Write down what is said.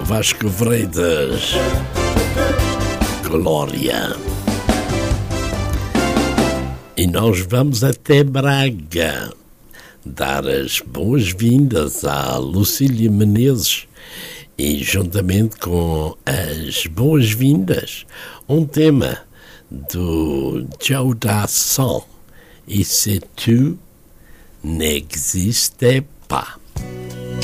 Vasco Freitas, Glória. E nós vamos até Braga dar as boas-vindas à Lucília Menezes e, juntamente com as boas-vindas, um tema do Joe Dassin, E se tu n'existais pas.